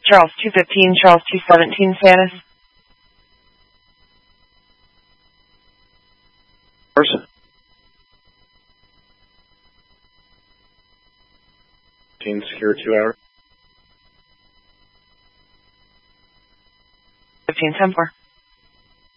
Charles 215, Charles 217, status. Person. Secure 2 hours. 15, 10-4.